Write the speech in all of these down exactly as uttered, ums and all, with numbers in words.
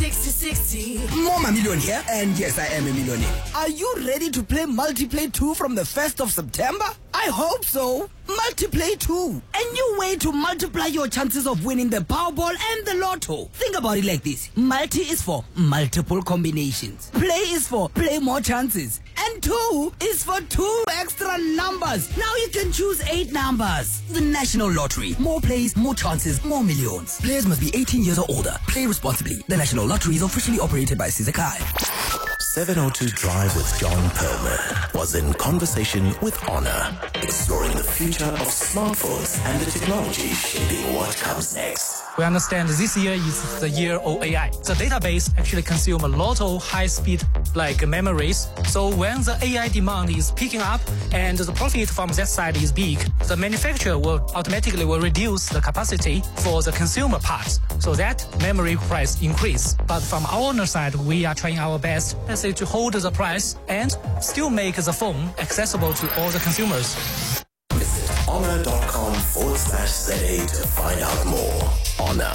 sixty sixty. More Million here, and yes, I am a millionaire. Are you ready to play Multiplay two from the first of September? I hope so. Multiplay two. A new way to multiply your chances of winning the Powerball and the Lotto. Think about it like this. Multi is for multiple combinations. Play is for play more chances. And two is for two extra numbers. Now you can choose eight numbers. The National Lottery. More plays, more chances, more millions. Players must be eighteen years or older. Play responsibly. The National Lottery is officially operated by Sizakai. seven oh two Drive with John Perlman was in conversation with Honor, exploring the future of smartphones and the technology shaping what comes next. We understand this year is the year of A I. The database actually consume a lot of high-speed like memories. So when the A I demand is picking up and the profit from that side is big, the manufacturer will automatically will reduce the capacity for the consumer parts. So that memory price increase. But from our owner side, we are trying our best, let's say, to hold the price and still make the phone accessible to all the consumers. Visit honor.com forward slash ZA to find out more. Honor,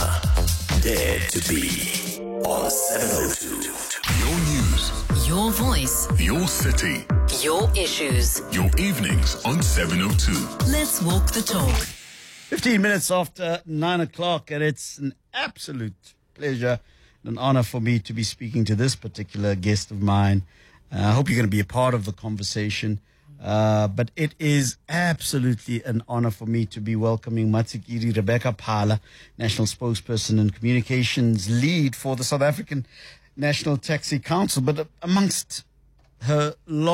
dare to be on seven oh two. Your news, Your voice. your city, Your issues. your evenings on seven oh two. Let's walk the talk. fifteen minutes after nine o'clock, and it's an absolute pleasure and an honor for me to be speaking to this particular guest of mine. Uh, I hope you're going to be a part of the conversation. Uh, but it is absolutely an honor for me to be welcoming Matsikiri Rebecca Phala, National Spokesperson and Communications Lead for the South African National Taxi Council. But uh, amongst her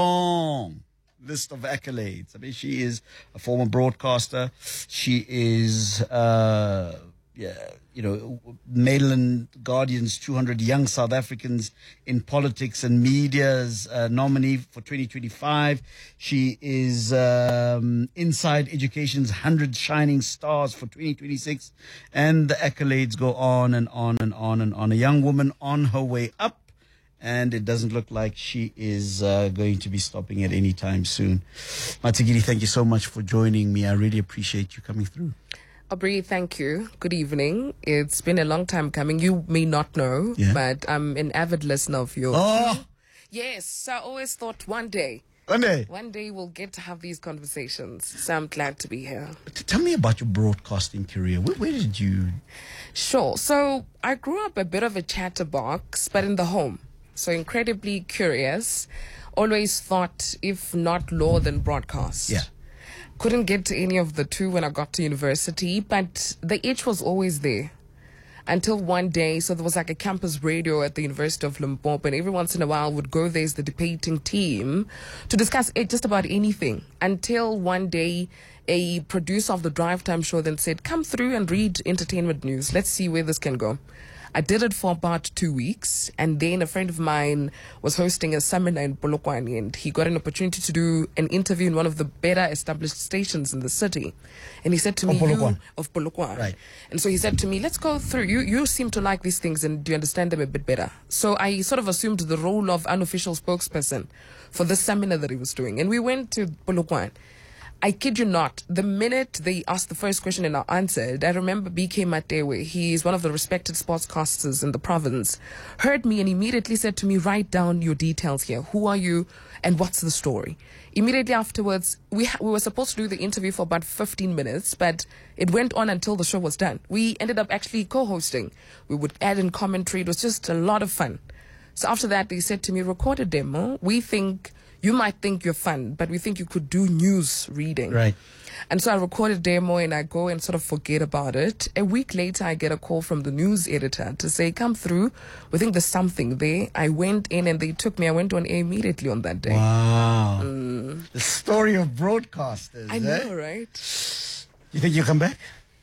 long list of accolades, I mean, she is a former broadcaster. She is, uh, yeah, you know, Maitland Guardian's two hundred Young South Africans in Politics and Media's uh, nominee for twenty twenty-five. She is um, Inside Education's one hundred Shining Stars for twenty twenty-six. And the accolades go on and on and on and on. A young woman on her way up. And it doesn't look like she is uh, going to be stopping at any time soon. Matsigiri, thank you so much for joining me. I really appreciate you coming through. Aubrey, thank you. Good evening. It's been a long time coming. You may not know, Yeah. but I'm an avid listener of yours. Oh, Yes, I always thought one day, one day. one day we'll get to have these conversations. So I'm glad to be here. T- Tell me about your broadcasting career. Where, where did you... Sure. So I grew up a bit of a chatterbox, but in the home. So incredibly curious. Always thought, if not law, then broadcast. Yeah. Couldn't get to any of the two when I got to university, but the itch was always there. Until one day, so there was like a campus radio at the University of Limpopo, and every once in a while would go there as the debating team to discuss it, just about anything. Until one day, a producer of the Drive Time show then said, come through and read entertainment news. Let's see where this can go. I did it for about two weeks, and then a friend of mine was hosting a seminar in Polokwane, and he got an opportunity to do an interview in one of the better established stations in the city. And he said to me, Polokwane. you, of Polokwane. Right. And so he said to me, let's go through. You you seem to like these things, and do you understand them a bit better? So I sort of assumed the role of unofficial spokesperson for the seminar that he was doing. And we went to Polokwane. I kid you not, the minute they asked the first question and I answered, I remember B K Matewe, he is one of the respected sportscasters in the province, heard me and immediately said to me, write down your details here. Who are you and what's the story? Immediately afterwards, we ha- we were supposed to do the interview for about fifteen minutes, but it went on until the show was done. We ended up actually co-hosting. We would add in commentary. It was just a lot of fun. So after that, they said to me, record a demo. We think... You might think you're fun, but we think you could do news reading. Right. And so I recorded a demo and I go and sort of forget about it. A week later, I get a call from the news editor to say, come through. We think there's something there. I went in and they took me. I went on air immediately on that day. Wow. Mm. The story of broadcasters. I eh? know, right? You think you'll come back?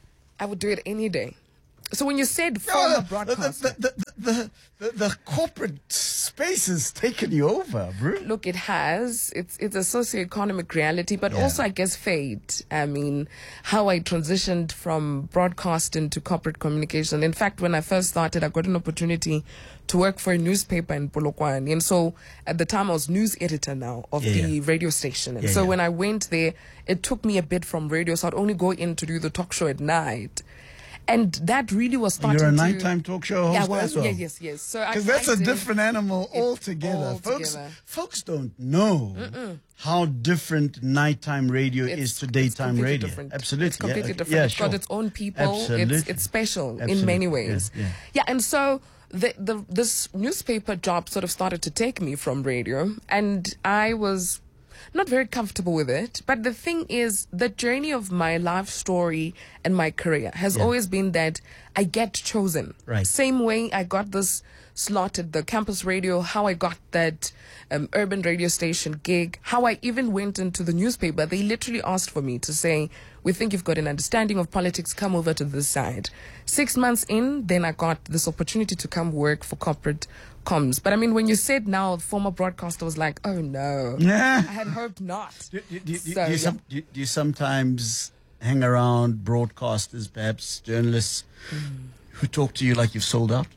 I would do it any day. So when you said No, former the, broadcaster... the, the, the, the, the corporate space has taken you over, bro. Look, it has. It's it's a socioeconomic reality, but Yeah. also, I guess, fate. I mean, how I transitioned from broadcasting to corporate communication. In fact, when I first started, I got an opportunity to work for a newspaper in Polokwane. And so at the time, I was news editor now of Yeah, the yeah. radio station. And Yeah, so yeah. when I went there, it took me a bit from radio. So I'd only go in to do the talk show at night. And that really was starting You're a to... nighttime talk show host Yeah, well, as well. yeah, yes, yes. So I- Because that's I a did- different animal it- altogether. Folks, altogether. folks don't know how different nighttime radio It's- is to it's daytime completely radio. different. Absolutely. It's completely yeah. different. Yeah, It's sure. got its own people. Absolutely. It's it's special in Absolutely. many ways. Yeah, yeah. Yeah, and so the, the this newspaper job sort of started to take me from radio, and I was not very comfortable with it. But the thing is, the journey of my life story and my career has Yeah. always been that I get chosen. Right. Same way I got this slot at the campus radio, how I got that um, urban radio station gig, how I even went into the newspaper. They literally asked for me to say, we think you've got an understanding of politics, come over to this side. Six months in, then I got this opportunity to come work for corporate comms. But I mean, when you said now, former broadcaster was like, oh no, Yeah. I had hoped not. Do, do, do, So, do, you yeah. some, do, do you sometimes hang around broadcasters, perhaps journalists, who talk to you like you've sold out?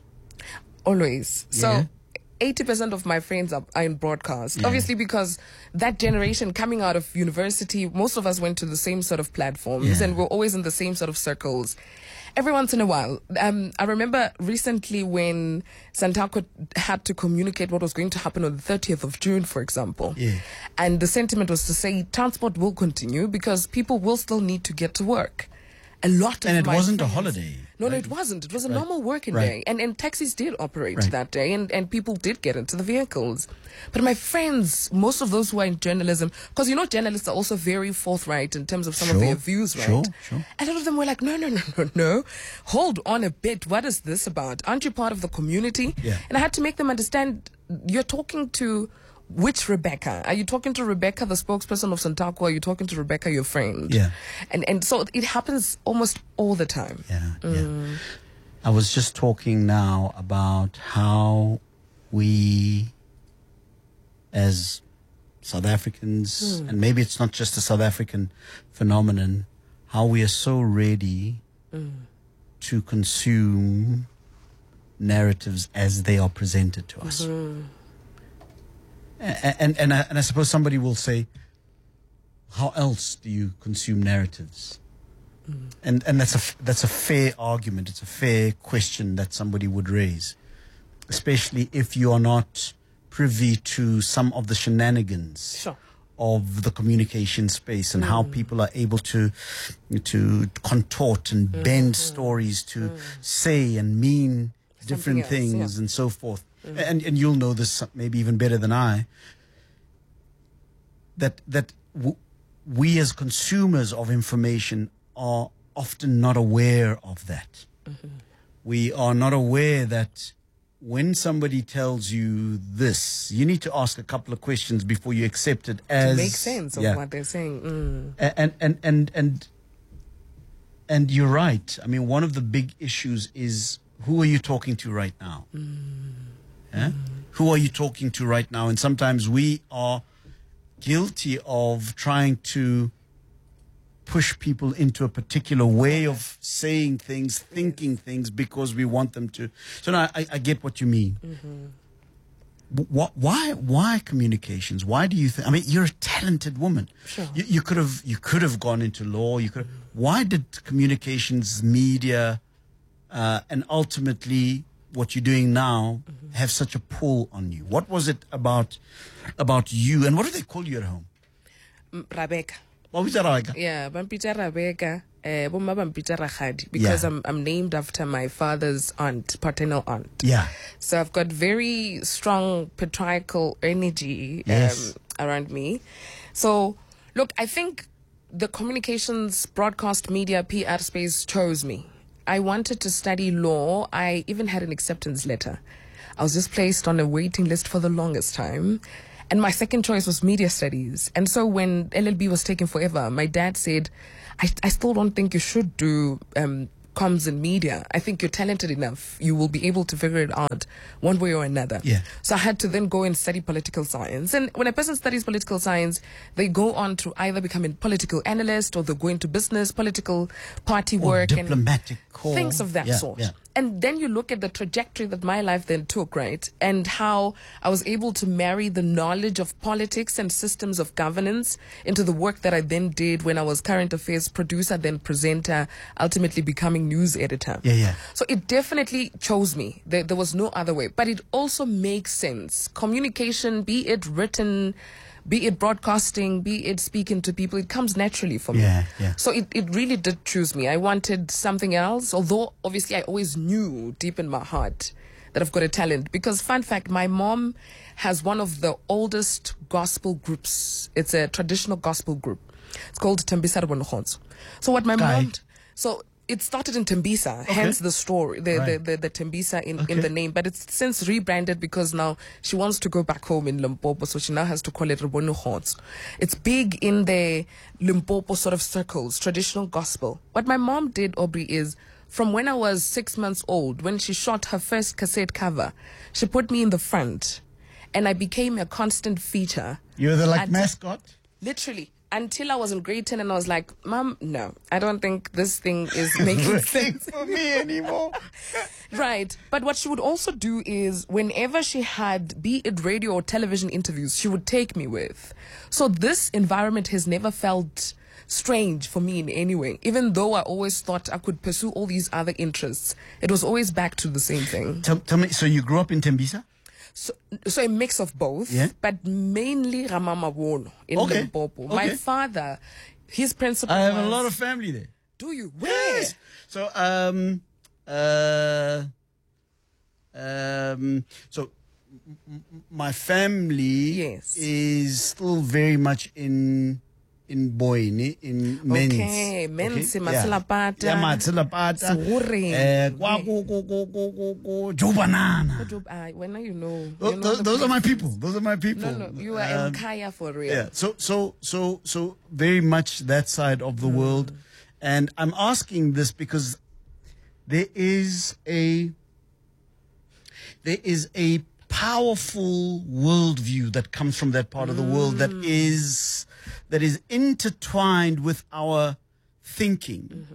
Always. Yeah. So eighty percent of my friends are, are in broadcast. Yeah. Obviously, because that generation coming out of university, most of us went to the same sort of platforms Yeah. and we're always in the same sort of circles. Every once in a while, um, I remember recently when Santaco had to communicate what was going to happen on the thirtieth of June, for example. Yeah. And the sentiment was to say transport will continue because people will still need to get to work. A lot of And it my wasn't a friends- holiday, No, no, right? it wasn't. It was a normal working Right. day. And, and taxis did operate Right. that day, and, and people did get into the vehicles. But my friends, most of those who are in journalism, because you know journalists are also very forthright in terms of some of Sure, their views, right? sure, sure. A lot of them were like, no, no, no, no, no. Hold on a bit. What is this about? Aren't you part of the community? Yeah. And I had to make them understand you're talking to which Rebecca? Are you talking to Rebecca, the spokesperson of Santaco? Or are you talking to Rebecca, your friend? Yeah. And and so it happens almost all the time. Yeah, yeah. I was just talking now about how we, as South Africans, and maybe it's not just a South African phenomenon, how we are so ready to consume narratives as they are presented to us. And, and, and, I, and I suppose somebody will say, how else do you consume narratives? And and that's a f- that's a fair argument. It's a fair question that somebody would raise, especially if you are not privy to some of the shenanigans Sure. of the communication space and how people are able to to contort and bend stories to say and mean different else, things yeah. and so forth. And and you'll know this maybe even better than I. That that w- we as consumers of information are often not aware of that. We are not aware that when somebody tells you this, you need to ask a couple of questions before you accept it as Make sense of Yeah. what they're saying. Mm. A- and and and and and you're right. I mean, one of the big issues is who are you talking to right now? Yeah? Who are you talking to right now? And sometimes we are guilty of trying to push people into a particular way of saying things, thinking things, because we want them to. So now I, I get what you mean. But what, why, why communications? Why do you think? I mean, you're a talented woman. Sure. You, you could have, you could have gone into law. You could. Why did communications, media, uh, and ultimately what you're doing now have such a pull on you? What was it about, about you? And what do they call you at home? Mm, Rebecca. What was that like? Yeah, Bampita Rebecca. Uh, Bomma Bampita Rachadi, because Yeah. I'm I'm named after my father's aunt, paternal aunt. Yeah. So I've got very strong patriarchal energy Yes. um, around me. So look, I think the communications, broadcast, media, P R space chose me. I wanted to study law. I even had an acceptance letter. I was just placed on a waiting list for the longest time. And my second choice was media studies. And so when L L B was taking forever, my dad said, I, I still don't think you should do um, comms and media. I think you're talented enough. You will be able to figure it out one way or another. Yeah. So I had to then go and study political science. And when a person studies political science, they go on to either become a political analyst or they go into business, political party Or work. diplomatic and corps. things of that Yeah, sort. yeah. and then you look at the trajectory that my life then took, right? And how I was able to marry the knowledge of politics and systems of governance into the work that I then did when I was current affairs producer, then presenter, ultimately becoming news editor. Yeah, yeah. So it definitely chose me. There, there was no other way. But it also makes sense. Communication, be it written, be it broadcasting, be it speaking to people, it comes naturally for me. Yeah, yeah. So it, it really did choose me. I wanted something else, although obviously I always knew deep in my heart that I've got a talent. Because fun fact, my mom has one of the oldest gospel groups. It's a traditional gospel group. It's called Tembisa Rebonogonzo. So what my Guy. mom... So it started in Tembisa, Okay. hence the story, the, Right. the, the, the Tembisa in, Okay. in the name. But it's since rebranded because now she wants to go back home in Limpopo, so she now has to call it Rebonogonzo. It's big in the Limpopo sort of circles, traditional gospel. What my mom did, Aubrey, is from when I was six months old, when she shot her first cassette cover, she put me in the front, and I became a constant feature. You're the like At- mascot? Literally. Until I was in grade ten and I was like, Mom, no, I don't think this thing is making Working sense. for me anymore. Right. But what she would also do is whenever she had, be it radio or television interviews, she would take me with. So this environment has never felt strange for me in any way. Even though I always thought I could pursue all these other interests, it was always back to the same thing. Tell, tell me, so you grew up in Tembisa? So, so a mix of both, Yeah. but mainly Ramamawono in Okay. Limpopo. My Okay. father, his principal I have was, a lot of family there. Do you? Where? Yes. So, um, uh, um, so m- m- my family Yes. is still very much in in Boyne, in Men's. Okay, Men's, Matsilapata, Yeah, Matsilapata. Segureng. Eh, kwa- ko- ko- ko- ko- ko- ko- Joe Banana. Job, uh, when are you know? Tho- you know tho- the Those are my place. people. Those are my people. No, no, you are Um, in Kaya for real. Yeah. So so so so very much that side of the world, and I'm asking this because there is a there is a powerful worldview that comes from that part of the world that is that is intertwined with our thinking,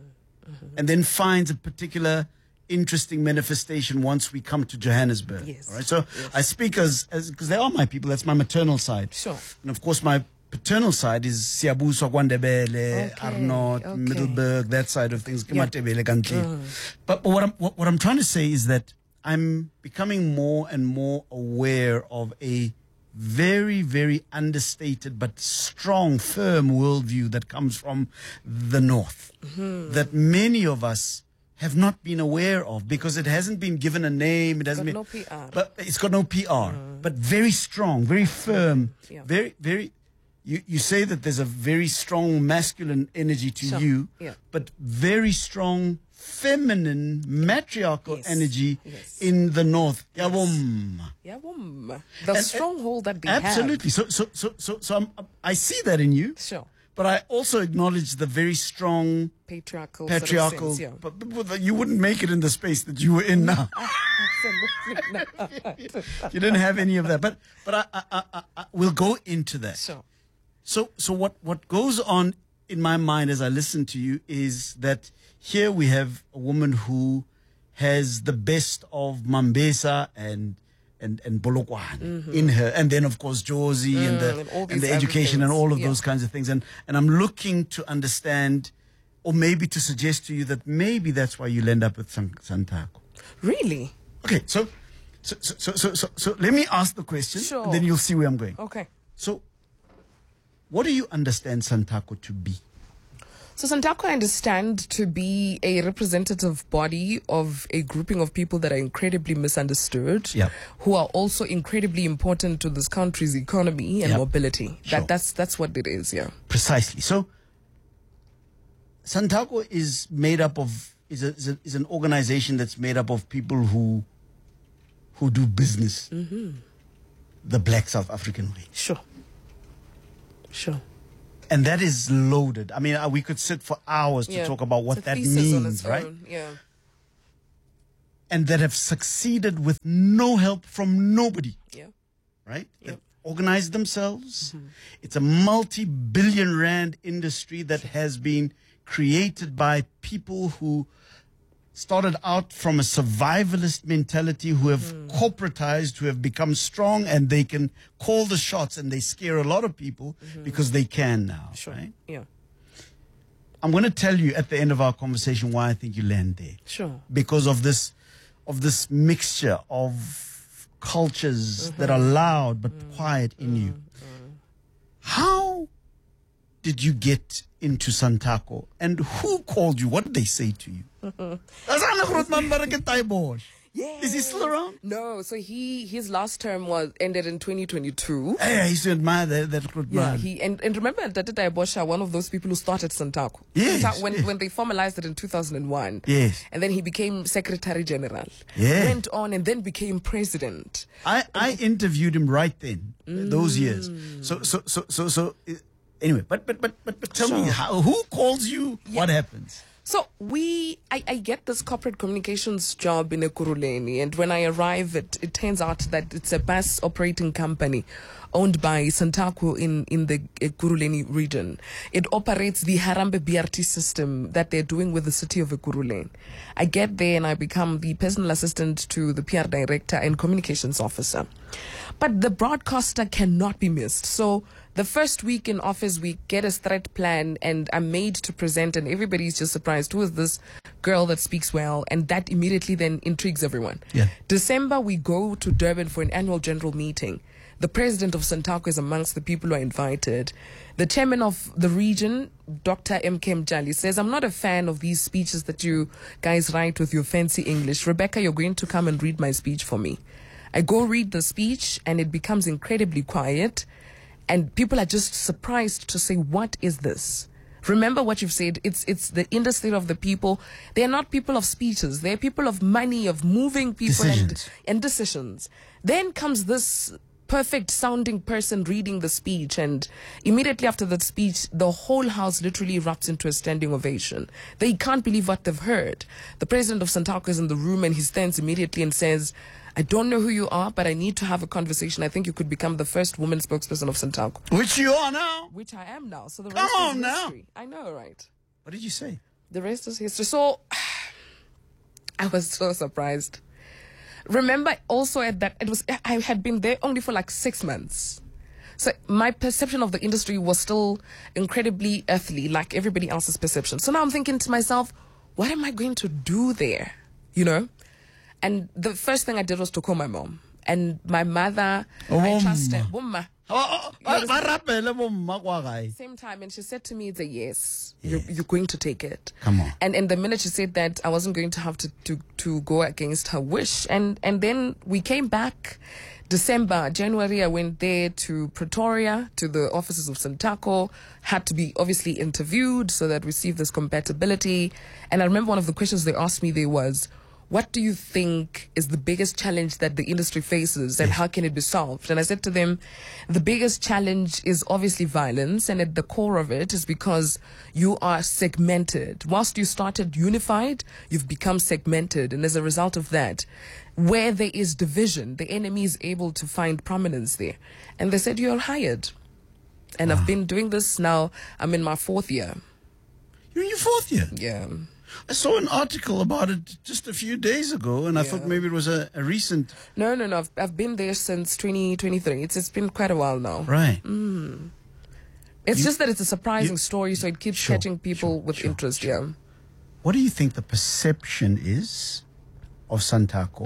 and then finds a particular interesting manifestation once we come to Johannesburg. Yes. All right. So I speak as as because they are my people. That's my maternal side. Sure. And of course, my paternal side is Siabuso, Kwandebele, Okay, Arnott, okay. Middleburg, that side of things. Yeah. Kematebele Kanti. But, but what I'm what, what I'm trying to say is that I'm becoming more and more aware of a very, very understated but strong, firm worldview that comes from the North that many of us have not been aware of because it hasn't been given a name. It hasn't got been, no P R. But it's got no P R. But very strong, very firm, Yeah. very, very. You you say that there's a very strong masculine energy to Sure. you, Yeah. but very strong feminine matriarchal Yes. energy Yes. in the North. Yabum. Yeah, um, the And- stronghold that we Absolutely. So so so so so I'm, I see that in you. have. Sure. But I also acknowledge the very strong Patriarchal. patriarchal. Sort of sense, but, but, but you wouldn't make it in the space that you were in now. yeah. Absolutely not. You didn't have any of that. But but I, I, I, I, I we'll go into that. Sure. So so what what goes on in my mind as I listen to you is that here we have a woman who has the best of Mambesa and and and Bolokwane in her, and then of course Josie and the Mm-hmm. and all and these the other education and things. all of Yeah. those kinds of things. And and I'm looking to understand, or maybe to suggest to you that maybe that's why you'll end up with San- Santako. Really? Okay, so so so so so, so, so let me ask the question, Sure. and then you'll see where I'm going. Okay. So, what do you understand Santako to be? So Santako I understand to be a representative body of a grouping of people that are incredibly misunderstood, Yep. who are also incredibly important to this country's economy and Yep. mobility. Sure. That that's that's what it is, yeah. Precisely. So, Santako is made up of is a, is, a, is an organization that's made up of people who who do business the Black South African way, Sure. Sure. and that is loaded. I mean, uh, we could sit for hours to Yeah. talk about what It's a that thesis on means, its right? own, yeah. And that have succeeded with no help from nobody. Yeah. Right? Yep. That organized themselves. It's a multi-billion rand industry that has been created by people who started out from a survivalist mentality, who have Mm. corporatized, who have become strong, and they can call the shots, and they scare a lot of people Mm-hmm. because they can now. Sure. Right? Yeah. I'm going to tell you at the end of our conversation why I think you land there. Sure. Because of this, of this mixture of cultures that are loud but quiet in you. How did you get into Santaco, and who called you? What did they say to you? Yeah. Is he still around? No, so he his last term was ended in twenty twenty-two. Hey, I used to admire that, that recruit Yeah, man. he and, and remember Tata Bosha, one of those people who started Santaco. Yes, Santa- when yes. when they formalized it in two thousand one. Yes. And then he became Secretary General. Yeah. Went on and then became president. I, I interviewed him right then, those years. So so so so so. uh, Anyway, but but but but, but tell me, Sure. how, who calls you? What happens? So we, I, I get this corporate communications job in Ekurhuleni, and when I arrive, it, it turns out that it's a bus operating company owned by Santaco in, in the Ekurhuleni region. It operates the Harambe B R T system that they're doing with the city of Ekurhuleni. I get there and I become the personal assistant to the P R director and communications officer. But the broadcaster cannot be missed. So the first week in office, we get a threat plan and I'm made to present, and everybody's just surprised. Who is this girl that speaks well? And that immediately then intrigues everyone. Yeah. December, we go to Durban for an annual general meeting. The president of Santaco is amongst the people who are invited. The chairman of the region, Doctor M K Mjali, says, I'm not a fan of these speeches that you guys write with your fancy English. Rebecca, you're going to come and read my speech for me. I go read the speech and it becomes incredibly quiet. And people are just surprised to say, what is this? Remember what you've said. It's it's the industry of the people. They're not people of speeches. They're people of money, of moving people Decisions. and, and decisions. Then comes this perfect sounding person reading the speech, and immediately after that speech, the whole house literally erupts into a standing ovation. They can't believe what they've heard. The president of Santaco is in the room and he stands immediately and says, I don't know who you are, but I need to have a conversation. I think you could become the first woman spokesperson of Santaco. Which you are now. Which I am now. So the Come rest on is now. history. I know, right? What did you say? The rest is history. So I was so surprised. Remember also at that, it was I had been there only for like six months. So my perception of the industry was still incredibly earthly, like everybody else's perception. So now I'm thinking to myself, what am I going to do there? You know? And the first thing I did was to call my mom. And my mother, Oh, I mom. trusted. Mama. Oh, You oh, Same time, and she said to me, it's a yes, You're, you're going to take it. Come on. And and the minute she said that, I wasn't going to have to, to, to go against her wish. And, and then we came back December, January, I went there to Pretoria, to the offices of Santaco, had to be obviously interviewed so that received this compatibility. And I remember one of the questions they asked me there was, what do you think is the biggest challenge that the industry faces and how can it be solved? And I said to them, the biggest challenge is obviously violence, and at the core of it is because you are segmented. Whilst you started unified, you've become segmented. And as a result of that, where there is division, the enemy is able to find prominence there. And they said, you're hired. And I've been doing this now. I'm in my fourth year. You're in your fourth year. Yeah. I saw an article about it just a few days ago, and I thought maybe it was a, a recent. No, no, no. I've, I've been there since twenty twenty-three. It's it's been quite a while now. Right. It's You- just that it's a surprising you- story, so it keeps Sure, catching people sure, with sure, interest. Yeah. What do you think the perception is of Santaco?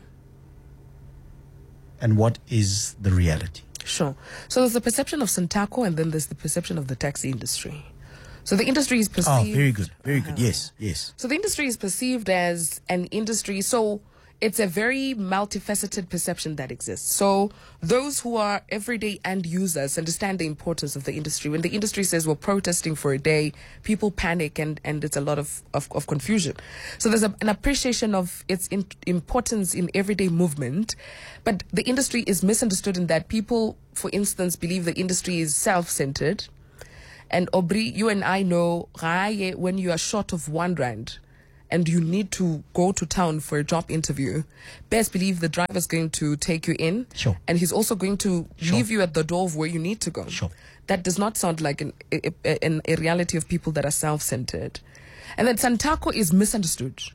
And what is the reality? Sure. So there's the perception of Santaco, and then there's the perception of the taxi industry. So the industry is perceived. Oh, very good. Very good. Yes, yes. So the industry is perceived as an industry. So it's a very multifaceted perception that exists. So those who are everyday end users understand the importance of the industry. When the industry says we're protesting for a day, people panic and, and it's a lot of, of, of confusion. So there's a, an appreciation of its in, importance in everyday movement. But the industry is misunderstood in that people, for instance, believe the industry is self-centered. And Aubrey, you and I know, when you are short of one rand and you need to go to town for a job interview, best believe the driver's going to take you in. Sure. And he's also going to Sure. leave you at the door of where you need to go. Sure. That does not sound like an, a, a, an, a reality of people that are self-centered. And then Santaco is misunderstood.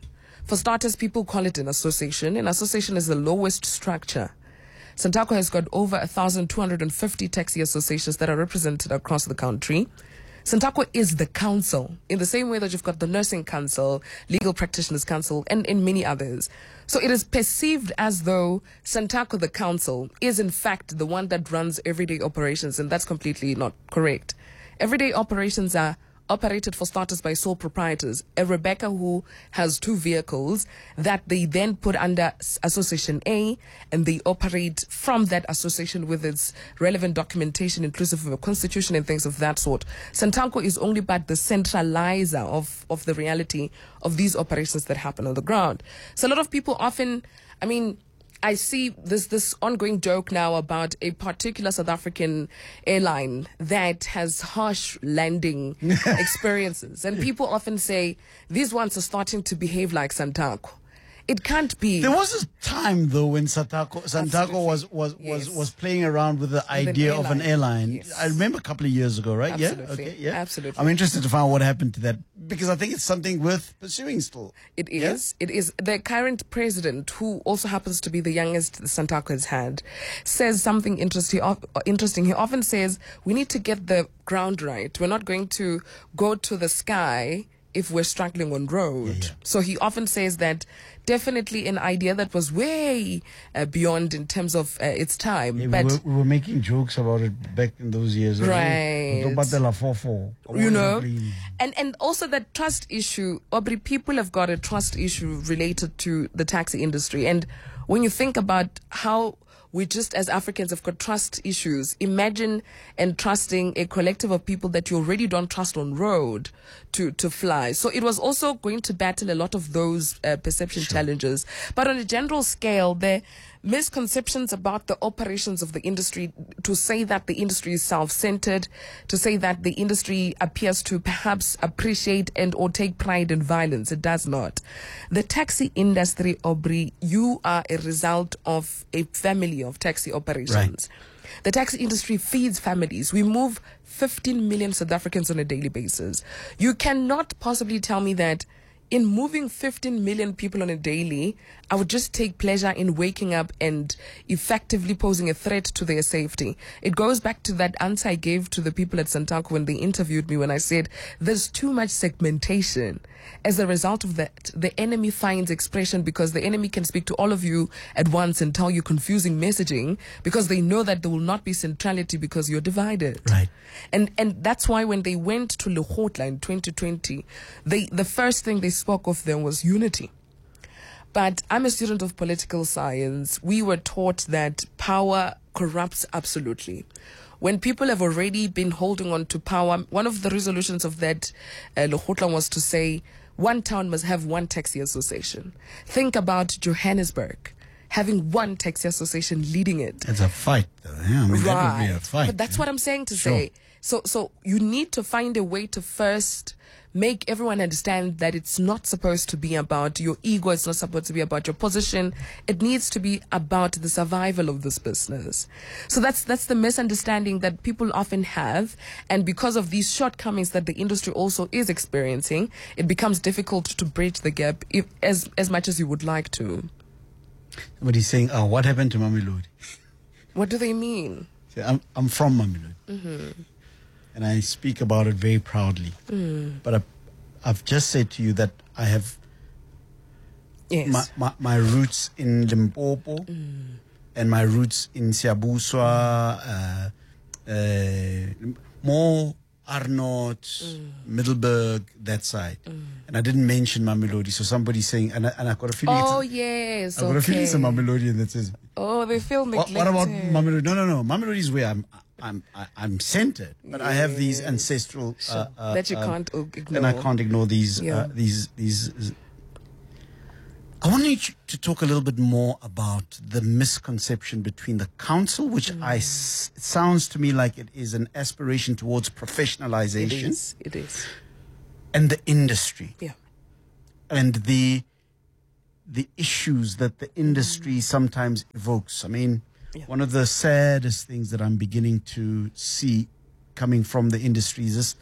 For starters, people call it an association. An association is the lowest structure. Santaco has got over one thousand two hundred fifty taxi associations that are represented across the country. Santaco is the council, in the same way that you've got the Nursing Council, Legal Practitioners Council, and, and many others. So it is perceived as though Santaco, the council, is in fact the one that runs everyday operations, and that's completely not correct. Everyday operations are operated, for starters, by sole proprietors. A Rebecca who has two vehicles that they then put under Association A, and they operate from that association with its relevant documentation, inclusive of a constitution and things of that sort. Santaco is only but the centralizer of, of the reality of these operations that happen on the ground. So a lot of people often, I mean, I see this this ongoing joke now about a particular South African airline that has harsh landing experiences. And people often say, these ones are starting to behave like Santaco. It can't be. There was a time, though, when Santaco, Santaco Absolutely. was was, Yes. was was playing around with the With an idea of an airline. airline. Yes. I remember a couple of years ago, right? Absolutely. Yeah. Okay. Yeah. Absolutely. I'm interested to find out what happened to that, because I think it's something worth pursuing still. It is. It is. The current president, who also happens to be the youngest Santaco has had, says something interesting. Interesting. He often says, we need to get the ground right. We're not going to go to the sky if we're struggling on road. Yeah, yeah. So he often says that definitely an idea that was way uh, beyond in terms of uh, its time. Yeah, but we, were, we were making jokes about it back in those years. Right. you know, and and also that trust issue. Aubrey, people have got a trust issue related to the taxi industry, and when you think about how we just as Africans have got trust issues, imagine entrusting a collective of people that you already don't trust on road to to fly. So it was also going to battle a lot of those uh, perception Sure. challenges. But on a general scale, the misconceptions about the operations of the industry, to say that the industry is self-centered, to say that the industry appears to perhaps appreciate and or take pride in violence. It does not. The taxi industry, Aubrey, you are a result of a family of taxi operations. Right. The taxi industry feeds families. We move fifteen million South Africans on a daily basis. You cannot possibly tell me that in moving fifteen million people on a daily, I would just take pleasure in waking up and effectively posing a threat to their safety. It goes back to that answer I gave to the people at Santaco when they interviewed me, when I said there's too much segmentation. As a result of that, the enemy finds expression, because the enemy can speak to all of you at once and tell you confusing messaging, because they know that there will not be centrality because you're divided. Right. And and that's why when they went to Lekgotla in twenty twenty, they the first thing they spoke of then was unity. But I'm a student of political science. We were taught that power corrupts absolutely. When people have already been holding on to power, one of the resolutions of that uh, Lekgotla was to say one town must have one taxi association. Think about Johannesburg having one taxi association leading it. It's a fight, though. Yeah, I mean, that would be a fight. But that's what I'm saying to Sure. say. So, so you need to find a way to first make everyone understand that it's not supposed to be about your ego. It's not supposed to be about your position. It needs to be about the survival of this business. So that's that's the misunderstanding that people often have. And because of these shortcomings that the industry also is experiencing, it becomes difficult to bridge the gap if, as as much as you would like to. Somebody's saying, oh, what happened to Mamelodi? What do they mean? See, I'm, I'm from Mamelodi. Mm-hmm. And I speak about it very proudly. Mm. But I, I've just said to you that I have Yes. my, my, my roots in Limpopo Mm. and my roots in Siabuswa, uh, uh, more Arnott, Mm. Middleburg, that side. And I didn't mention Mamelodi. So somebody's saying, and I, and I got a feeling Oh, it's, yes. I've got a feeling it's a Okay. Mamelodian that says, Oh, they feel what, neglected. what about Mamelodi? No, no, no. Mamelodi is where I'm, I'm, I- I'm centered, but I have these ancestral uh, uh, that you uh, can't o- ignore. and I can't ignore these, Yeah. uh, these, these. I want you to talk a little bit more about the misconception between the council, which Mm. I s- it sounds to me like it is an aspiration towards It professionalization, is. It is. and the industry, Yeah. and the the issues that the industry sometimes evokes. I mean, Yeah. one of the saddest things that I'm beginning to see coming from the industry is this,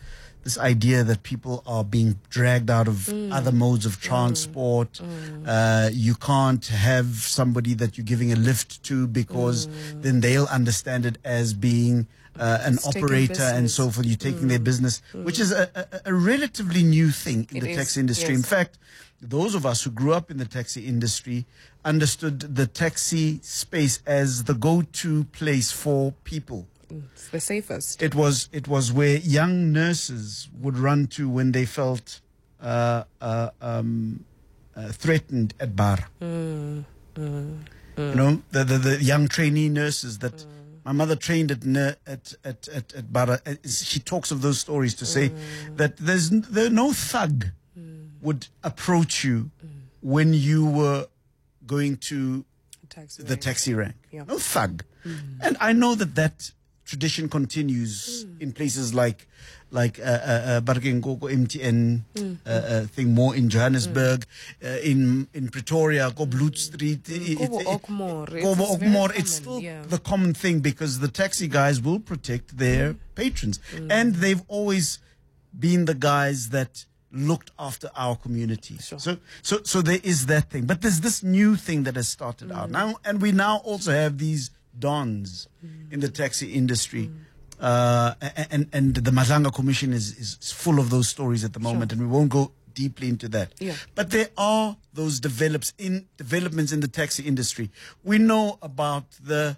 this idea that people are being dragged out of Mm. other modes of transport. Uh, you can't have somebody that you're giving a lift to because Mm. then they'll understand it as being uh, an It's taking operator and business. so forth. You're taking their business, which is a, a, a relatively new thing in It the is, taxi industry. In yes. fact, those of us who grew up in the taxi industry understood the taxi space as the go-to place for people. It's the safest. It was it was where young nurses would run to when they felt uh, uh, um, uh, threatened at bar. Mm, mm, You know, the, the the young trainee nurses that my mother trained at ner- at at at, at bar. uh, She talks of those stories to say that there's n- there no thug would approach you when you were going to Taxi the rank. taxi rank. Yeah. No thug. And I know that that tradition continues in places like like uh, uh, uh, Barkengoko M T N uh, uh, thing, more in Johannesburg, uh, in in Pretoria, go Bloot Street, it- Kobo it- Okmore. It's- Kobo it's very Okmore. common, It's still yeah. the common thing because the taxi guys will protect their patrons, and they've always been the guys that looked after our community. Sure. So, so, so there is that thing. But there's this new thing that has started out now, and we now also have these dons in the taxi industry. Uh, a- and and the Mazanga Commission is, is full of those stories at the moment, and we won't go deeply into that. Yeah. But there are those develops in developments in the taxi industry. We know about the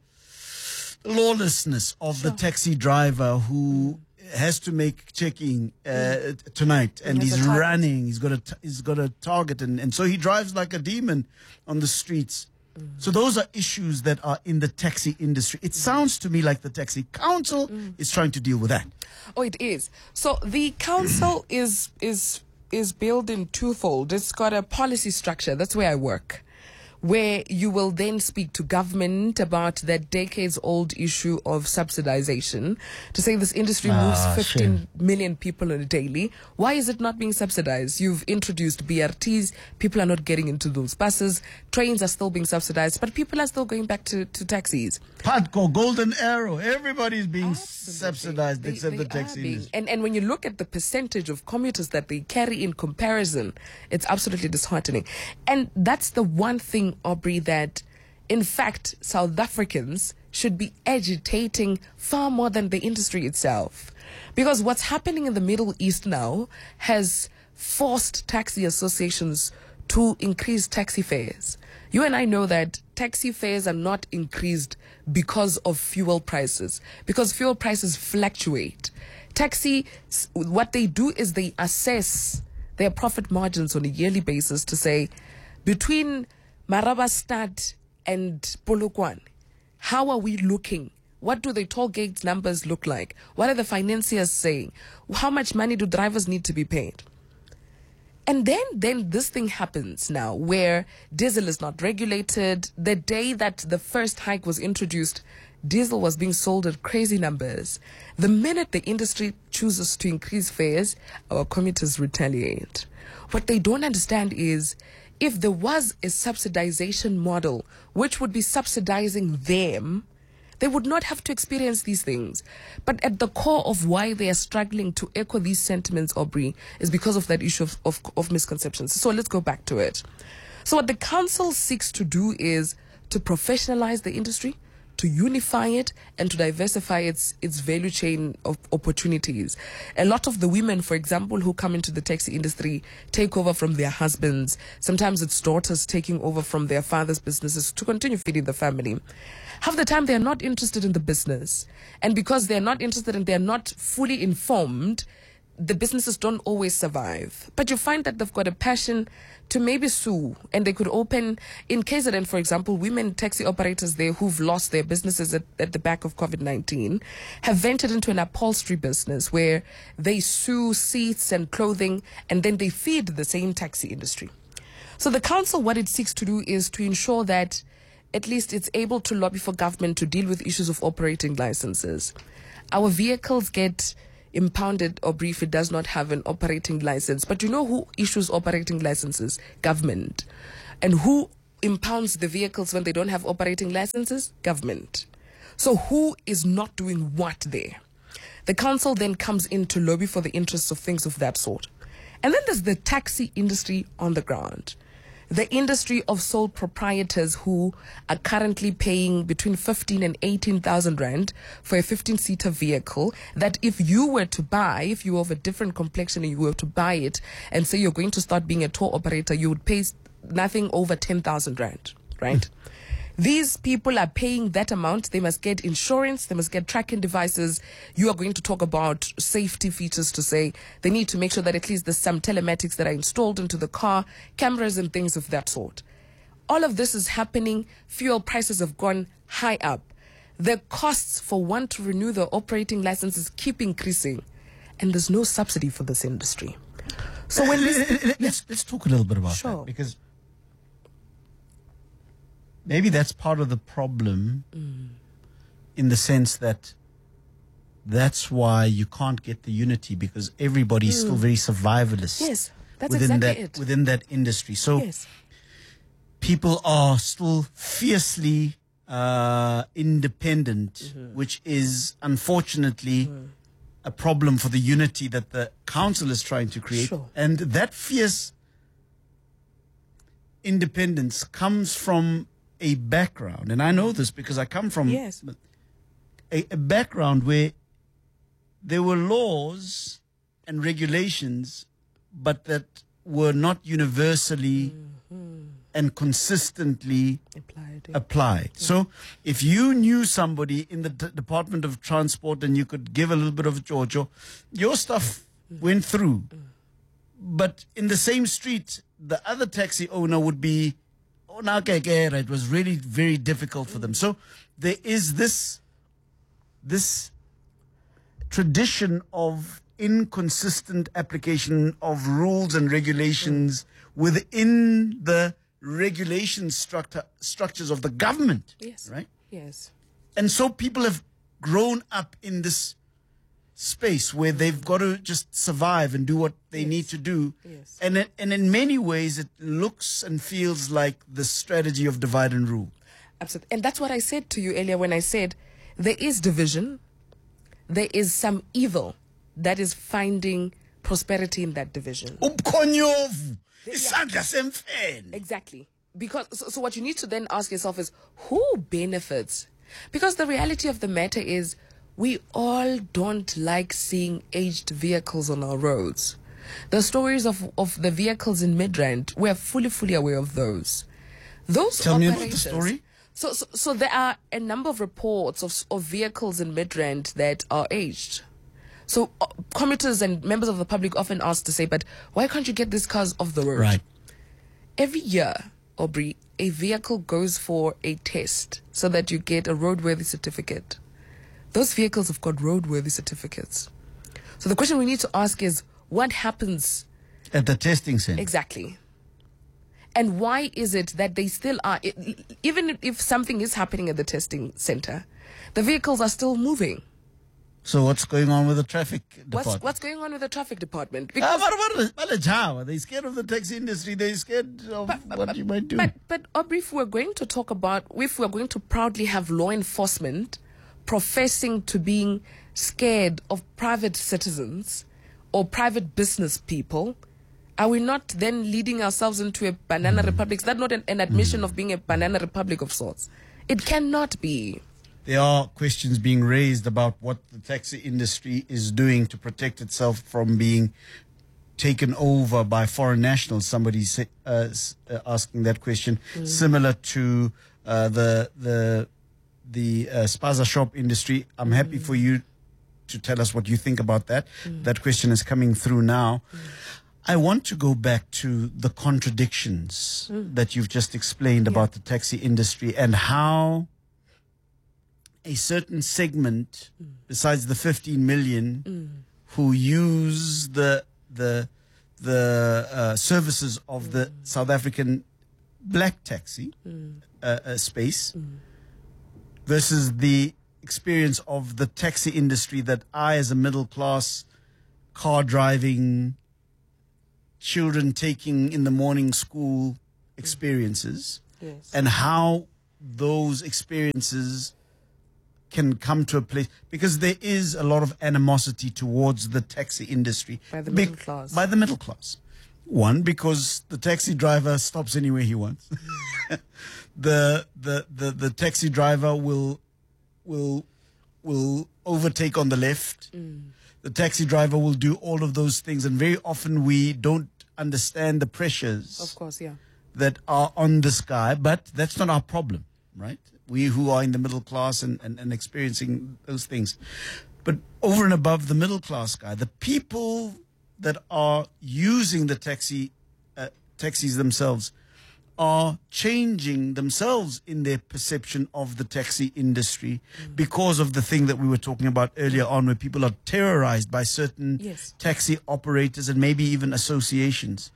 lawlessness of the taxi driver who has to make checking uh, t- tonight, and He has he's a target. running. He's got a t- he's got a target, and, and so he drives like a demon on the streets. So those are issues that are in the taxi industry. It sounds to me like the Taxi Council is trying to deal with that. Oh, it is. So the council is is is built in twofold. It's got a policy structure. That's where I work, where you will then speak to government about that decades-old issue of subsidization to say this industry moves Ah, fifteen million people on a daily. Why is it not being subsidized? You've introduced B R Ts. People are not getting into those buses. Trains are still being subsidized, but people are still going back to, to taxis. Padco, Golden Arrow, everybody's being Absolutely. subsidized They- except they the taxi are being- industry. And, and when you look at the percentage of commuters that they carry in comparison, it's absolutely disheartening. And that's the one thing, Aubrey, that in fact South Africans should be agitating far more than the industry itself. Because what's happening in the Middle East now has forced taxi associations to increase taxi fares. You and I know that taxi fares are not increased because of fuel prices, because fuel prices fluctuate. Taxi, s- what they do is they assess their profit margins on a yearly basis to say, between Marabastad and Polokwane, how are we looking? What do the toll gate numbers look like? What are the financiers saying? How much money do drivers need to be paid? And then, then this thing happens now where diesel is not regulated. The day that the first hike was introduced, diesel was being sold at crazy numbers. The minute the industry chooses to increase fares, our commuters retaliate. What they don't understand is if there was a subsidization model which would be subsidizing them, they would not have to experience these things. But at the core of why they are struggling to echo these sentiments, Aubrey, is because of that issue of, of, of misconceptions. So let's go back to it. So what the council seeks to do is to professionalize the industry, to unify it, and to diversify its its value chain of opportunities. A lot of the women, for example, who come into the taxi industry take over from their husbands. Sometimes it's daughters taking over from their father's businesses to continue feeding the family. Half the time they're not interested in the business. And because they're not interested and they're not fully informed, the businesses don't always survive. But you find that they've got a passion to maybe sue, and they could open, in K Z N, for example, women taxi operators there who've lost their businesses at, at the back of COVID nineteen have ventured into an upholstery business where they sew seats and clothing, and then they feed the same taxi industry. So the council, what it seeks to do is to ensure that at least it's able to lobby for government to deal with issues of operating licenses. Our vehicles get impounded or brief, it does not have an operating license. But you know who issues operating licenses? Government. And who impounds the vehicles when they don't have operating licenses? Government. So who is not doing what there? The council then comes in to lobby for the interests of things of that sort. And then there's the taxi industry on the ground. The industry of sole proprietors who are currently paying between fifteen and eighteen thousand rand for a fifteen-seater vehicle that if you were to buy, if you were of a different complexion and you were to buy it and say you're going to start being a tour operator, you would pay nothing over ten thousand rand, right? These people are paying that amount. They must get insurance. They must get tracking devices. You are going to talk about safety features to say they need to make sure that at least there's some telematics that are installed into the car, cameras and things of that sort. All of this is happening. Fuel prices have gone high up. The costs for one to renew the operating licenses keep increasing. And there's no subsidy for this industry. So when this, let's, let's talk a little bit about Sure. that, because maybe that's part of the problem mm. in the sense that that's why you can't get the unity, because everybody's mm. still very survivalist. Yes, that's within exactly that, it. Within that industry. So yes. people are still fiercely uh, independent, mm-hmm. which is unfortunately mm. a problem for the unity that the council is trying to create. Sure. And that fierce independence comes from a background, and I know this because I come from yes. a, a background where there were laws and regulations, but that were not universally mm-hmm. and consistently applied. applied. Yeah. So if you knew somebody in the D- Department of Transport and you could give a little bit of Jojo, your stuff mm-hmm. went through. Mm-hmm. But in the same street, the other taxi owner would be, oh, now it was really very difficult for them. So there is this this tradition of inconsistent application of rules and regulations within the regulation structure structures of the government. Yes. Right? Yes. And so people have grown up in this space where they've got to just survive and do what they yes. need to do. Yes. And it, and in many ways, it looks and feels like the strategy of divide and rule. Absolutely. And that's what I said to you earlier when I said there is division. There is some evil that is finding prosperity in that division. Ubkhonyovu, isandla semfene. Exactly. Because so, so what you need to then ask yourself is, who benefits? Because the reality of the matter is, we all don't like seeing aged vehicles on our roads. The stories of, of the vehicles in Midrand, we're fully, fully aware of those. Those Tell me operators, about the story. So, so, so there are a number of reports of, of vehicles in Midrand that are aged. So uh, commuters and members of the public often ask to say, but why can't you get these cars off the road? Right. Every year, Aubrey, a vehicle goes for a test so that you get a roadworthy certificate. Those vehicles have got roadworthy certificates. So the question we need to ask is, what happens at the testing center? Exactly. And why is it that they still are, even if something is happening at the testing center, the vehicles are still moving? So what's going on with the traffic department? What's, what's going on with the traffic department? Because ah, are they scared of the taxi industry? They're scared of but, but, what you might do. But, but Aubrey, if we're going to talk about, if we're going to proudly have law enforcement professing to being scared of private citizens or private business people, are we not then leading ourselves into a banana mm. republic? Is that not an, an admission mm. of being a banana republic of sorts? It cannot be. There are questions being raised about what the taxi industry is doing to protect itself from being taken over by foreign nationals. Somebody's uh, uh, asking that question, mm. similar to uh, the the the uh, spaza shop industry. I'm mm. happy for you to tell us what you think about that. Mm. That question is coming through now. Mm. I want to go back to the contradictions mm. that you've just explained yeah. about the taxi industry and how a certain segment, mm. besides the fifteen million mm. who use the the the uh, services of mm. the South African black taxi mm. uh, uh, space, mm. versus the experience of the taxi industry that I, as a middle class, car driving, children taking in the morning school experiences, yes. and how those experiences can come to a place, because there is a lot of animosity towards the taxi industry. By the Be- middle class. By the middle class. One, because the taxi driver stops anywhere he wants. the, the the the taxi driver will will will overtake on the left. Mm. The taxi driver will do all of those things, and very often we don't understand the pressures Of course, yeah. that are on this guy, but that's not our problem, right? We who are in the middle class and, and, and experiencing those things. But over and above the middle class guy, the people that are using the taxi uh, taxis themselves are changing themselves in their perception of the taxi industry mm. because of the thing that we were talking about earlier on, where people are terrorized by certain Yes. taxi operators and maybe even associations.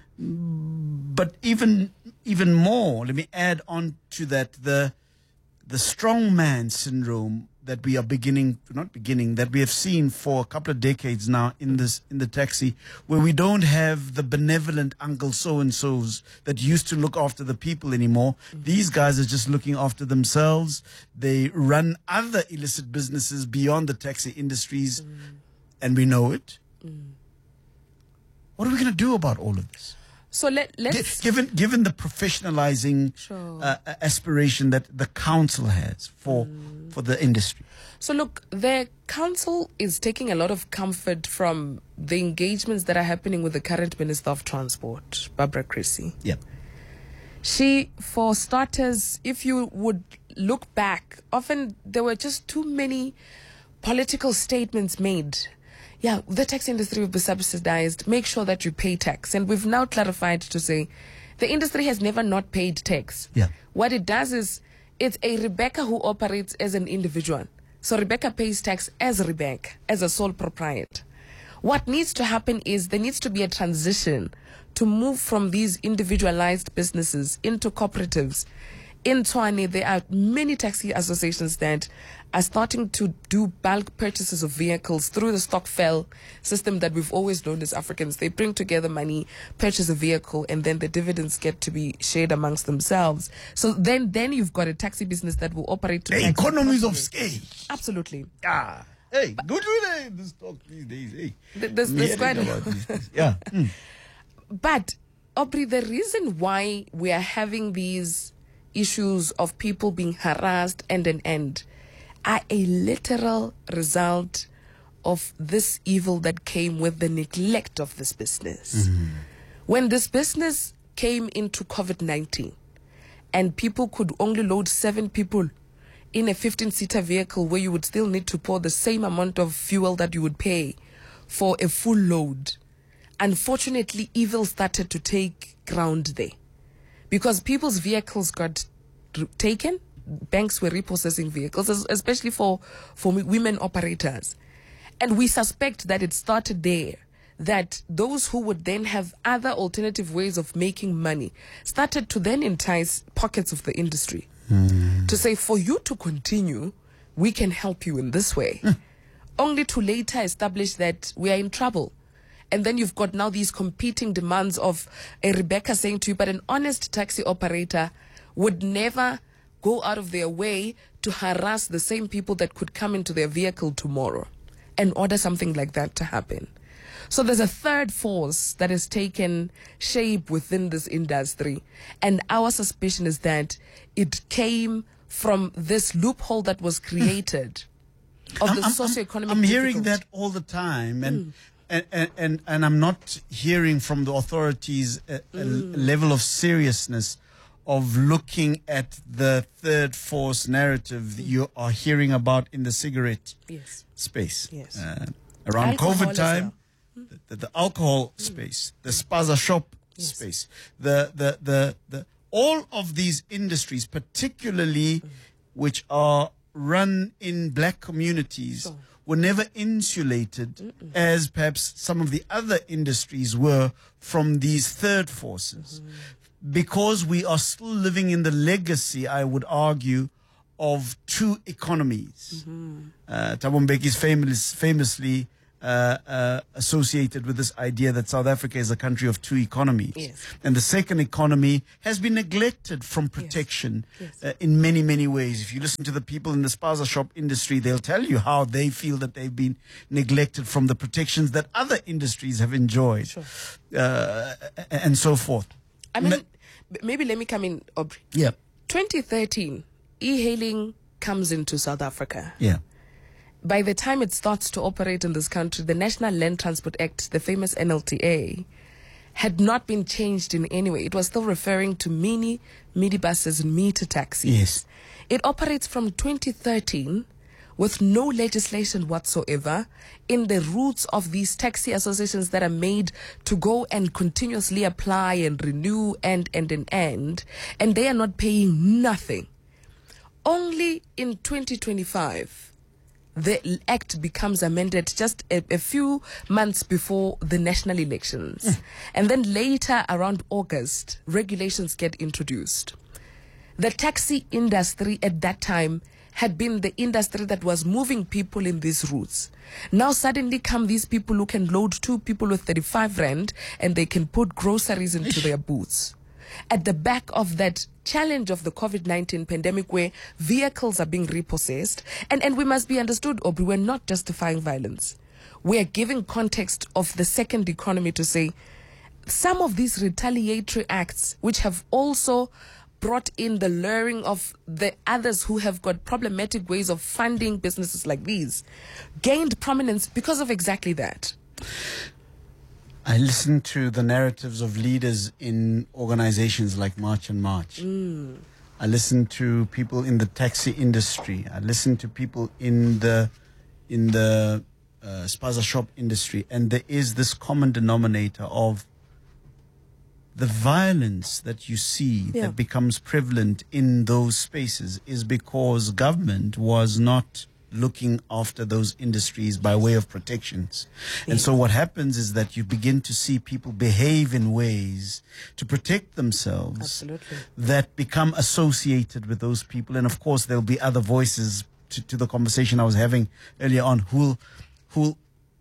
But even even more, let me add on to that, the the strongman syndrome that we are beginning, not beginning, that we have seen for a couple of decades now in this in the taxi, where we don't have the benevolent Uncle so-and-sos that used to look after the people anymore. Mm-hmm. These guys are just looking after themselves. They run other illicit businesses beyond the taxi industries, mm. and we know it. Mm. What are we going to do about all of this? So let, let's... Given, given the professionalizing Sure. uh, aspiration that the council has for, mm. for the industry. So look, the council is taking a lot of comfort from the engagements that are happening with the current Minister of Transport, Barbara Creecy. Yeah. She, for starters, if you would look back, often there were just too many political statements made. Yeah, the taxi industry will be subsidized. Make sure that you pay tax. And we've now clarified to say the industry has never not paid tax. Yeah. What it does is it's a Rebecca who operates as an individual. So Rebecca pays tax as Rebecca, as a sole proprietor. What needs to happen is there needs to be a transition to move from these individualized businesses into cooperatives. In Tshwane, there are many taxi associations that are starting to do bulk purchases of vehicles through the stokvel system that we've always known as Africans. They bring together money, purchase a vehicle, and then the dividends get to be shared amongst themselves. So then, then you've got a taxi business that will operate to The tax economies of properly. scale. Absolutely. Ah, hey, good with this talk these days. Hey, Th- There's, I'm there's hearing quite about these things. Yeah. Mm. But, Aubrey, the reason why we are having these issues of people being harassed and an end are a literal result of this evil that came with the neglect of this business. Mm-hmm. When this business came into COVID nineteen and people could only load seven people in a fifteen-seater vehicle where you would still need to pour the same amount of fuel that you would pay for a full load, unfortunately, evil started to take ground there. Because people's vehicles got r- taken, banks were repossessing vehicles, es- especially for, for women operators. And we suspect that it started there, that those who would then have other alternative ways of making money started to then entice pockets of the industry mm. to say, for you to continue, we can help you in this way. Mm. Only to later establish that we are in trouble. And then you've got now these competing demands of a Rebecca saying to you, but an honest taxi operator would never go out of their way to harass the same people that could come into their vehicle tomorrow and order something like that to happen. So there's a third force that has taken shape within this industry. And our suspicion is that it came from this loophole that was created of I'm, the I'm, socioeconomic I'm hearing difficult. that all the time. And Mm. And, and, and, and I'm not hearing from the authorities a, a Mm. level of seriousness of looking at the third force narrative that you are hearing about in the cigarette Yes. space. Yes. Uh, around Alcohol COVID as time, well. the, the alcohol space, the spaza shop Yes. space, the, the, the, the, all of these industries, particularly which are run in black communities, Sure. were never insulated Mm-mm. as perhaps some of the other industries were from these third forces. Mm-hmm. Because we are still living in the legacy, I would argue, of two economies. Mm-hmm. Uh, Thabo Mbeki is famous, famously uh, uh, associated with this idea that South Africa is a country of two economies. Yes. And the second economy has been neglected from protection Yes. Yes. Uh, in many, many ways. If you listen to the people in the spaza shop industry, they'll tell you how they feel that they've been neglected from the protections that other industries have enjoyed, Sure. uh, and so forth. I mean, Ma- b- maybe let me come in, Aubrey. yeah, twenty thirteen, e-hailing comes into South Africa. yeah. By the time it starts to operate in this country, the National Land Transport Act, the famous N L T A, had not been changed in any way. It was still referring to mini, minibuses and meter taxis. Yes. It operates from twenty thirteen with no legislation whatsoever in the roots of these taxi associations that are made to go and continuously apply and renew and, and, and, and, and they are not paying nothing. Only in twenty twenty-five, the act becomes amended just a, a few months before the national elections. Mm. And then later, around August, regulations get introduced. The taxi industry at that time had been the industry that was moving people in these routes. Now suddenly come these people who can load two people with thirty-five rand and they can put groceries into their boots. At the back of that challenge of the COVID nineteen pandemic where vehicles are being repossessed, and, and we must be understood, Aubrey, we're not justifying violence. We're giving context of the second economy to say some of these retaliatory acts, which have also brought in the luring of the others who have got problematic ways of funding businesses like these, gained prominence because of exactly that. I listen to the narratives of leaders in organizations like March and March. Mm. I listen to people in the taxi industry. I listen to people in the in the uh, spaza shop industry, and there is this common denominator of the violence that you see Yeah. that becomes prevalent in those spaces is because government was not looking after those industries by way of protections. And so what happens is that you begin to see people behave in ways to protect themselves Absolutely. that become associated with those people. And of course, there'll be other voices to, to the conversation I was having earlier on who'll, who'll,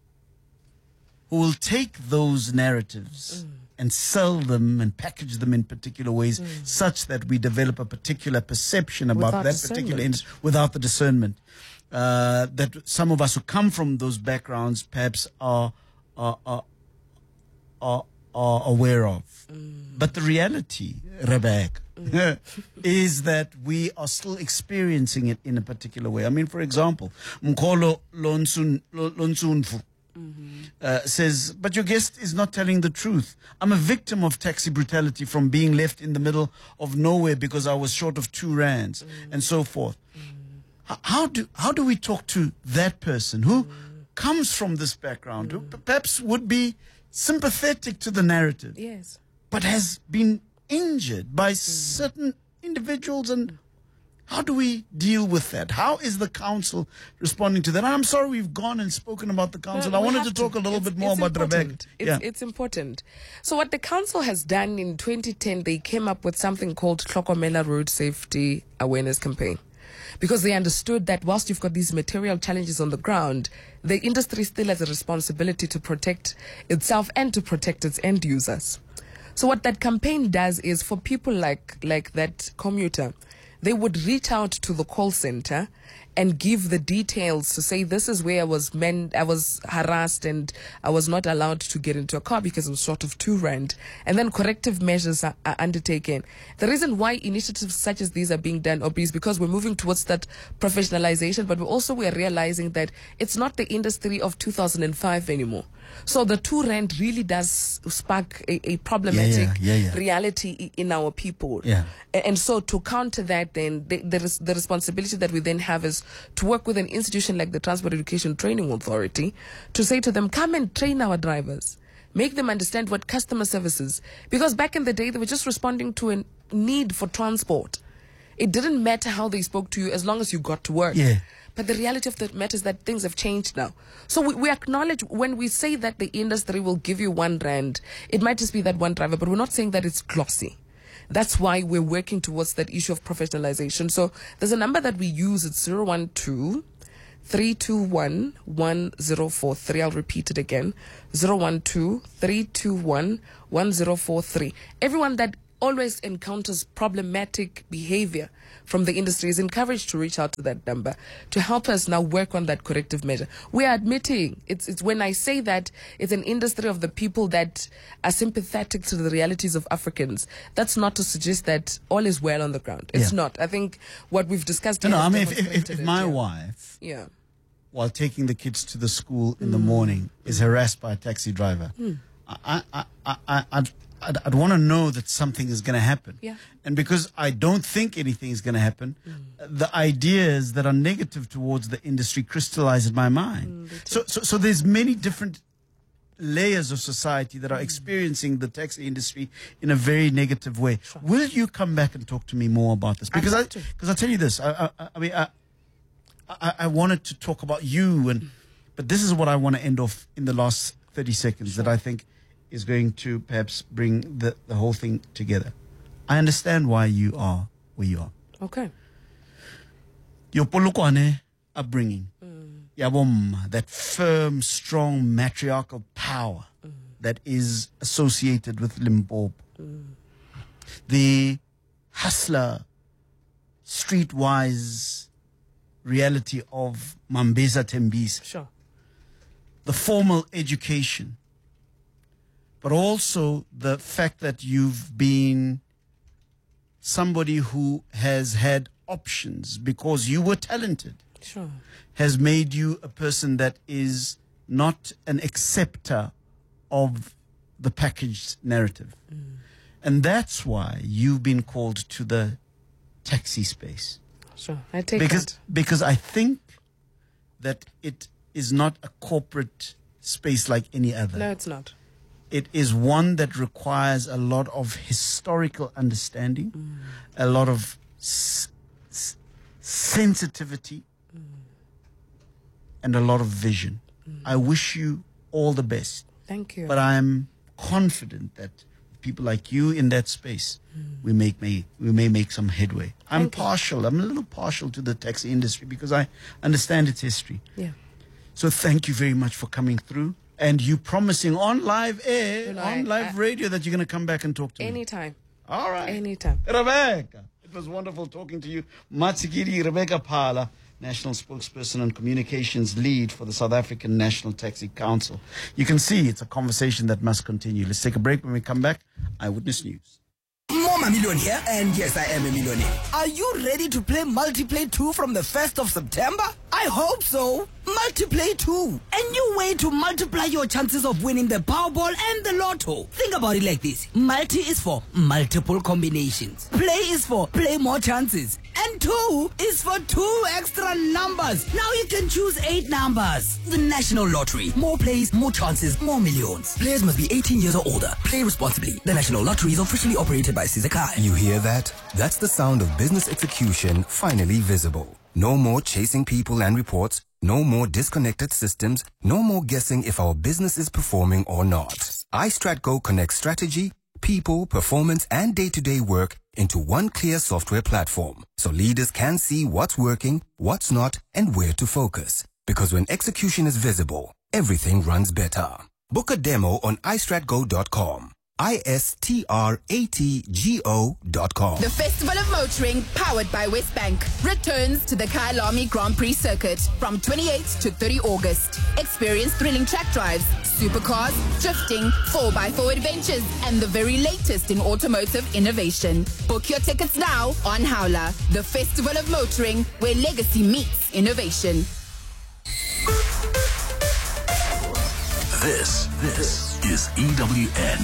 who will take those narratives Mm. and sell them and package them in particular ways Mm. such that we develop a particular perception about Without that particular discernment. industry without the discernment uh, that some of us who come from those backgrounds perhaps are are are, are, are aware of. Mm. But the reality, Rebecca, is that we are still experiencing it in a particular way. I mean, for example, Mkholo Lonsun- Lonsunfu Uh, says, but your guest is not telling the truth. I'm a victim of taxi brutality from being left in the middle of nowhere because I was short of two rands Mm. and so forth. H- How do how do we talk to that person who comes from this background, who p- perhaps would be sympathetic to the narrative, Yes. but has been injured by certain individuals? And how do we deal with that? How is the council responding to that? And I'm sorry we've gone and spoken about the council. No, I we wanted have to talk a little It's- bit more it's about Rebecca. important. It's, Yeah. it's important. So what the council has done in twenty ten, they came up with something called Tlokomela Road Safety Awareness Campaign. Because they understood that whilst you've got these material challenges on the ground, the industry still has a responsibility to protect itself and to protect its end users. So what that campaign does is for people like, like that commuter, they would reach out to the call center and give the details to say, this is where I was men, I was harassed and I was not allowed to get into a car because I was short of two rand. And then corrective measures are, are undertaken. The reason why initiatives such as these are being done, Aubrey, is because we're moving towards that professionalization, but we also we are realizing that it's not the industry of two thousand five anymore. So the two rand really does spark a, a problematic Yeah, yeah, yeah, yeah. reality i- in our people. Yeah. A- And so to counter that, then the, the, res- the responsibility that we then have is to work with an institution like the Transport Education Training Authority to say to them, come and train our drivers. Make them understand what customer service is. Because back in the day, they were just responding to a need for transport. It didn't matter how they spoke to you as long as you got to work. Yeah. But the reality of the matter is that things have changed now. So we, we acknowledge when we say that the industry will give you one rand, it might just be that one driver, but we're not saying that it's glossy. That's why we're working towards that issue of professionalization. So there's a number that we use. It's zero one two, three two one, one zero four three. I'll repeat it again. zero one two, three two one, one zero four three. Everyone that always encounters problematic behavior from the industry is encouraged to reach out to that number to help us now work on that corrective measure. We are admitting, it's, it's when I say that it's an industry of the people that are sympathetic to the realities of Africans, that's not to suggest that all is well on the ground. It's Yeah. not. I think what we've discussed No, here no, I has mean, if, if, if, demonstrated if it, my yeah. wife, Yeah. while taking the kids to the school in the morning, is harassed by a taxi driver, I, I, I, I, I'd, I'd, I'd want to know that something is going to happen. Yeah. And because I don't think anything is going to happen, the ideas that are negative towards the industry crystallize in my mind. so, so, so there's many different layers of society that are experiencing the taxi industry in a very negative way. Will you come back and talk to me more about this? Because I, love to. because I tell you this, I, I, I mean, I, I, I wanted to talk about you, and but this is what I want to end off in the last thirty seconds that I think is going to perhaps bring the, the whole thing together. I understand why you are where you are. Okay. Your Polokwane upbringing, Yabom, that firm, strong matriarchal power that is associated with Limpopo. The hustler, streetwise reality of Mambeza Tembisa. Sure. The formal education, but also the fact that you've been somebody who has had options because you were talented, Sure. has made you a person that is not an acceptor of the packaged narrative. And that's why you've been called to the taxi space. Sure. I take Because, that. because I think that it is not a corporate space like any other. No, it's not. It is one that requires a lot of historical understanding, a lot of s- s- sensitivity, and a lot of vision. I wish you all the best. Thank you. But I'm confident that people like you in that space, we make may we may make some headway. I'm Thank you. partial. I'm a little partial to the taxi industry because I understand its history. yeah. So thank you very much for coming through. And you promising on live air, You know, on I- live I- radio, that you're going to come back and talk to me. Anytime. All right. Anytime. Rebecca, it was wonderful talking to you. Matsigiri Rebecca Phala, National Spokesperson and Communications Lead for the South African National Taxi Council. You can see it's a conversation that must continue. Let's take a break. When we come back, Eyewitness News. More Million here, and yes, I am a millionaire. Are you ready to play Multiplay two from the first of September? I hope so. Multiplay two. A new way to multiply your chances of winning the Powerball and the Lotto. Think about it like this. Multi is for multiple combinations. Play is for play more chances. And two is for two extra numbers. Now you can choose eight numbers. The National Lottery. More plays, more chances, more millions. Players must be eighteen years or older. Play responsibly. The National Lottery is officially operated by Sizakai. You hear that? That's the sound of business execution finally visible. No more chasing people and reports. No more disconnected systems. No more guessing if our business is performing or not. iStratGo connects strategy, people, performance, and day-to-day work into one clear software platform, so leaders can see what's working, what's not, and where to focus. Because when execution is visible, everything runs better. Book a demo on i strat go dot com. I S T R A T G O dot com. The Festival of Motoring, powered by Westbank, returns to the Kyalami Grand Prix circuit from twenty-eighth to thirtieth August. Experience thrilling track drives, supercars, drifting, four by four adventures, and the very latest in automotive innovation. Book your tickets now on Howler, the Festival of Motoring, where legacy meets innovation. This, this is E W N.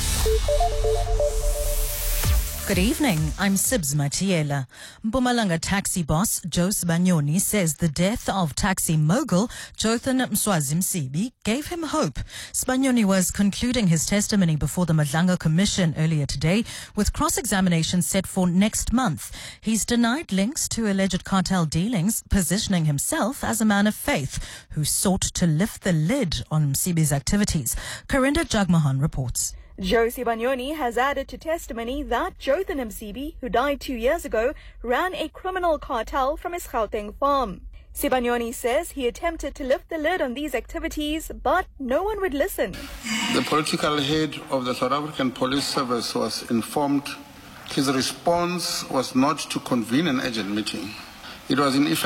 Good evening. I'm Sibs Matiela. Mpumalanga taxi boss Joe Sibanyoni says the death of taxi mogul Jotham Mswazi Msibi gave him hope. Sibanyoni was concluding his testimony before the Madlanga Commission earlier today, with cross-examination set for next month. He's denied links to alleged cartel dealings, positioning himself as a man of faith who sought to lift the lid on Msibi's activities. Karinda Jagmohan reports. Joe Sibanyoni has added to testimony that Jotham Msibi, who died two years ago, ran a criminal cartel from his Gauteng farm. Sibanyoni says he attempted to lift the lid on these activities, but no one would listen. The political head of the South African Police Service was informed. His response was not to convene an urgent meeting. It was in effect